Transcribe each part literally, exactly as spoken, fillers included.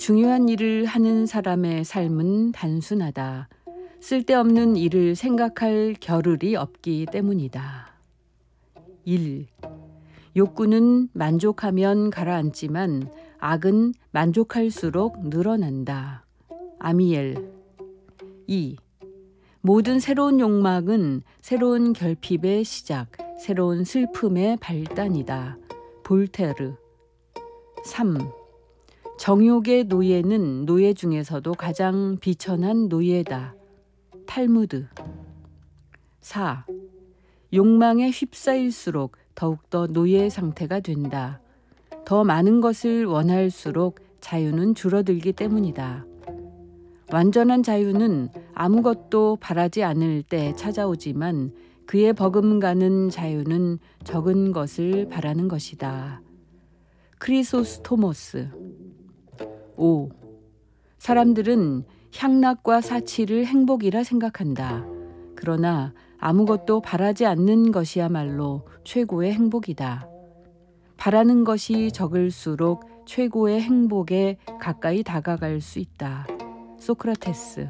중요한 일을 하는 사람의 삶은 단순하다. 쓸데없는 일을 생각할 겨를이 없기 때문이다. 일. 욕구는 만족하면 가라앉지만 악은 만족할수록 늘어난다. 아미엘. 이. 모든 새로운 욕망은 새로운 결핍의 시작, 새로운 슬픔의 발단이다. 볼테르. 삼. 정욕의 노예는 노예 중에서도 가장 비천한 노예다. 탈무드. 사. 욕망에 휩싸일수록 더욱더 노예 상태가 된다. 더 많은 것을 원할수록 자유는 줄어들기 때문이다. 완전한 자유는 아무것도 바라지 않을 때 찾아오지만 그의 버금가는 자유는 적은 것을 바라는 것이다. 크리소스토모스. 오. 사람들은 향락과 사치를 행복이라 생각한다. 그러나 아무것도 바라지 않는 것이야말로 최고의 행복이다. 바라는 것이 적을수록 최고의 행복에 가까이 다가갈 수 있다. 소크라테스.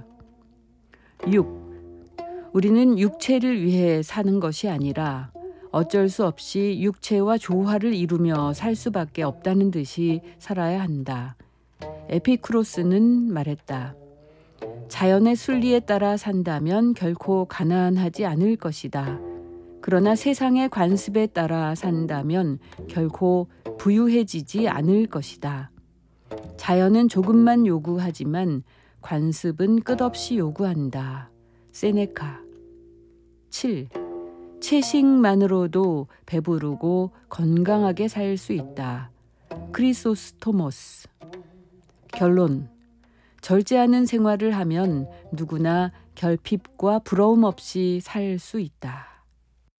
육. 우리는 육체를 위해 사는 것이 아니라 어쩔 수 없이 육체와 조화를 이루며 살 수밖에 없다는 듯이 살아야 한다. 에피쿠로스는 말했다. 자연의 순리에 따라 산다면 결코 가난하지 않을 것이다. 그러나 세상의 관습에 따라 산다면 결코 부유해지지 않을 것이다. 자연은 조금만 요구하지만 관습은 끝없이 요구한다. 세네카. 칠. 채식만으로도 배부르고 건강하게 살 수 있다. 크리소스토모스. 결론. 절제하는 생활을 하면 누구나 결핍과 부러움 없이 살 수 있다.